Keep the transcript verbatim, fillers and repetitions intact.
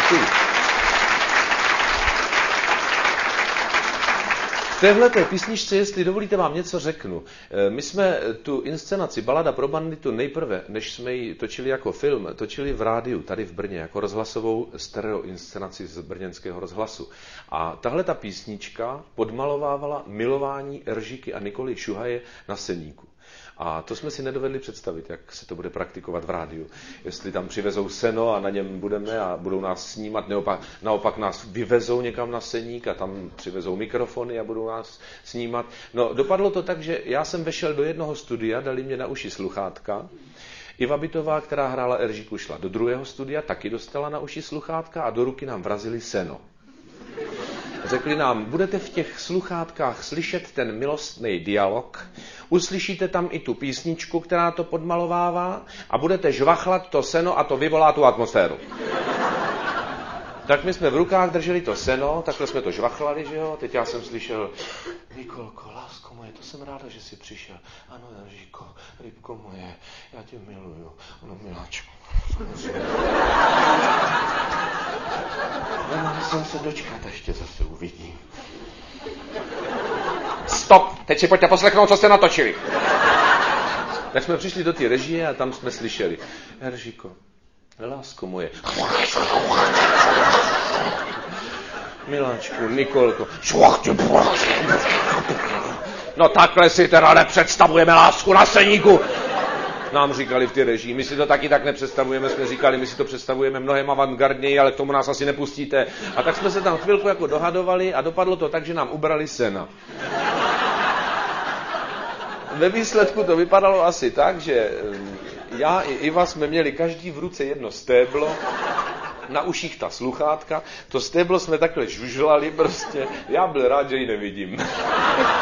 Děkuji. V téhleté písničce, jestli dovolíte, vám něco řeknu. My jsme tu inscenaci Balada pro banditu nejprve, než jsme ji točili jako film, točili v rádiu, tady v Brně, jako rozhlasovou stereo inscenaci z brněnského rozhlasu. A tahle ta písnička podmalovávala milování Eržíky a Nikoly Šuhaje na Seníku. A to jsme si nedovedli představit, jak se to bude praktikovat v rádiu. Jestli tam přivezou seno a na něm budeme a budou nás snímat, naopak, naopak nás vyvezou někam na Seník a tam přivezou mikrofony a budou nás snímat. No, dopadlo to tak, že já jsem vešel do jednoho studia, dali mě na uši sluchátka. Iva Bytová, která hrála Eržíku, šla do druhého studia, taky dostala na uši sluchátka a do ruky nám vrazili seno. Řekli nám, budete v těch sluchátkách slyšet ten milostný dialog, uslyšíte tam i tu písničku, která to podmalovává a budete žvachlat to seno a to vyvolá tu atmosféru. Tak my jsme v rukách drželi to seno, takhle jsme to žvachlali, že jo, teď já jsem slyšel, Nikolko, lásko moje, to jsem ráda, že jsi přišel. Ano, Eržíko, rybko moje, já tě miluju, ano, miláčku. Nemohl jsem se dočkat, ještě zase uvidím. Stop! Teď si pojďte poslechnout, co jste natočili. Tak jsme přišli do té režie a tam jsme slyšeli. Eržíko, lásko moje. Miláčku, Nikolko. No takhle si teda nepředstavujeme lásku na Seníku. Nám říkali v té režii. My si to taky tak nepředstavujeme, jsme říkali, my si to představujeme mnohem avantgardněji, ale k tomu nás asi nepustíte. A tak jsme se tam chvilku jako dohadovali a dopadlo to tak, že nám ubrali sena. Ve výsledku to vypadalo asi tak, že já i Iva jsme měli každý v ruce jedno stéblo, na uších ta sluchátka, to stéblo jsme takhle žužlali prostě, já byl rád, že ji nevidím.